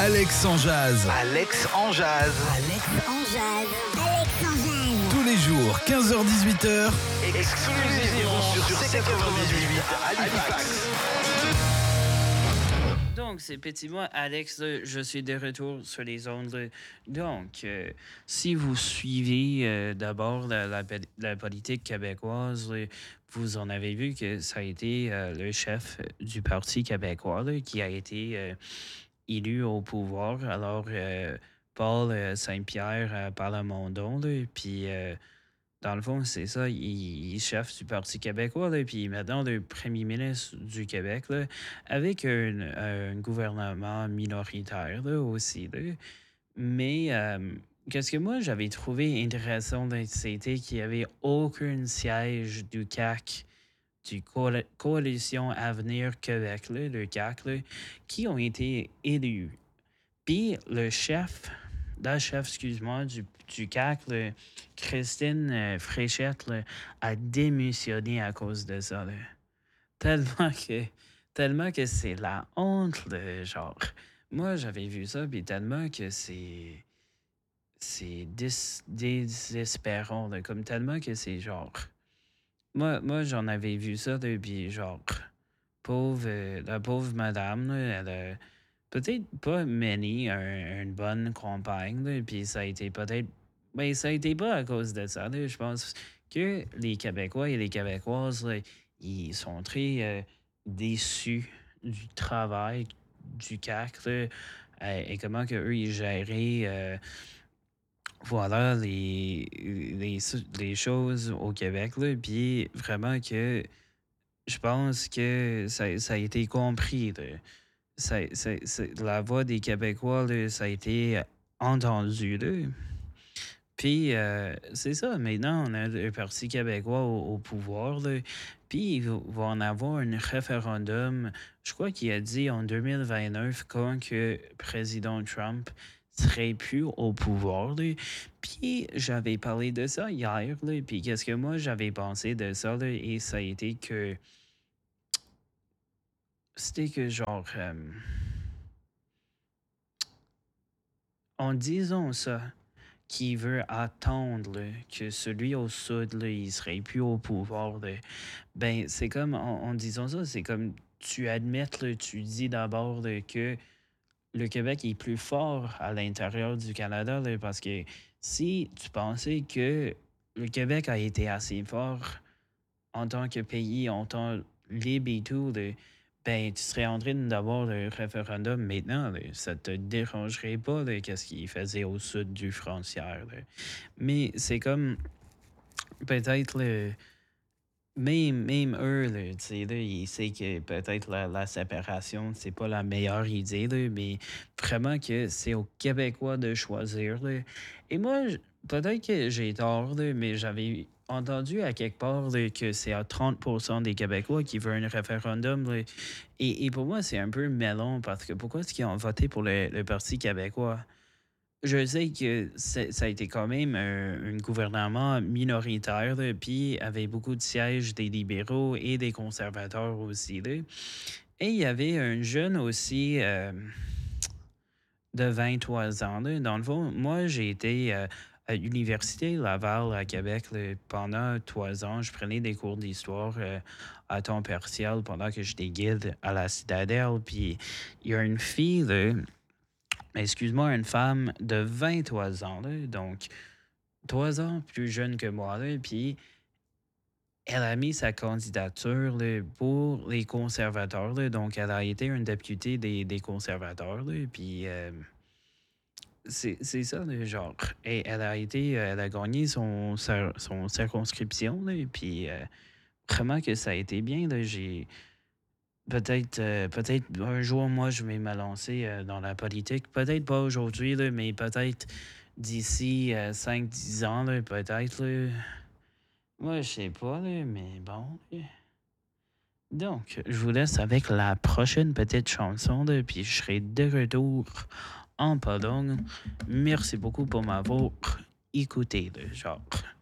Alex en jazz. Alex en jazz. Alex en jazz. Alex en jazz. Tous les jours, 15h-18h. Exclusivement sur C98 à Halifax. Donc, c'est petit moi, Alex, là, je suis de retour sur les ondes. Là. Donc, si vous suivez d'abord la politique québécoise, là, vous en avez vu que ça a été le chef du Parti québécois là, qui a été élu au pouvoir. Alors, Paul Saint-Pierre Plamondon, là, puis... dans le fond, c'est ça, il est chef du Parti québécois, là, puis maintenant le premier ministre du Québec, là, avec un gouvernement minoritaire là, aussi. Là. Mais qu'est-ce que moi j'avais trouvé intéressant, là, c'était qu'il n'y avait aucun siège du CAQ, du Coalition Avenir Québec, là, le CAQ, là, qui ont été élus. Puis la chef, excuse-moi, du CAQ, là, Christine Fréchette, là, a démissionné à cause de ça. Là. Tellement que c'est la honte, là, genre. Moi, j'avais vu ça, puis tellement que c'est désespérant, là, comme tellement que c'est genre... Moi, j'en avais vu ça, là, puis genre, la pauvre madame, là, elle a peut-être pas mené une bonne campagne, là, puis ça a été peut-être... Ben, ça a été pas à cause de ça, là. Je pense que les Québécois et les Québécoises, là, ils sont très déçus du travail du CAQ, là, et comment que eux ils géraient voilà, les choses au Québec, là, puis vraiment que je pense que ça a été compris, là. La voix des Québécois, là, ça a été entendu, là. Puis, c'est ça, maintenant, on a le Parti québécois au pouvoir, là. Puis, il va en avoir un référendum, je crois qu'il a dit en 2029, quand que président Trump serait plus au pouvoir, là. Puis, j'avais parlé de ça hier, là. Puis, qu'est-ce que moi, j'avais pensé de ça, là, et ça a été que... C'était que, genre... en disant ça... qui veut attendre là, que celui au sud, là, il serait plus au pouvoir, là, ben, c'est comme, en disant ça, c'est comme tu admets, là, tu dis d'abord là, que le Québec est plus fort à l'intérieur du Canada, là, parce que si tu pensais que le Québec a été assez fort en tant que pays, en tant libre et tout, là, ben, tu serais en train d'avoir le référendum maintenant. Là. Ça te dérangerait pas de qu'est-ce qu'ils faisaient au sud du frontière. Là. Mais c'est comme peut-être même eux, là, tu sais, là, ils savent que peut-être la séparation, c'est pas la meilleure idée, là, mais vraiment que c'est aux Québécois de choisir. Là. Et moi, peut-être que j'ai tort, là, mais j'avais entendu à quelque part là, que c'est à 30% des Québécois qui veulent un référendum. Là. Et pour moi, c'est un peu mêlant parce que pourquoi est-ce qu'ils ont voté pour le Parti québécois? Je sais que ça a été quand même un gouvernement minoritaire, là, puis avait beaucoup de sièges des libéraux et des conservateurs aussi. Là. Et il y avait un jeune aussi de 23 ans. Là. Dans le fond, moi, j'ai été à l'Université Laval à Québec là, pendant 3 ans. Je prenais des cours d'histoire à temps partiel pendant que j'étais guide à la Citadelle. Puis il y a une fille... là, excuse-moi, une femme de 23 ans, là, donc 3 ans plus jeune que moi, là, puis elle a mis sa candidature là, pour les conservateurs, là, donc elle a été une députée des conservateurs, là, puis c'est ça, là, genre, et elle a gagné son circonscription, là, puis vraiment que ça a été bien, là, j'ai... Peut-être un jour, moi, je vais me lancer dans la politique. Peut-être pas aujourd'hui, là, mais peut-être d'ici 5-10 ans, là, peut-être. Là. Moi, je sais pas, là, mais bon. Là. Donc, je vous laisse avec la prochaine petite chanson, là, puis je serai de retour en Pologne. Merci beaucoup pour m'avoir écouté, là, genre.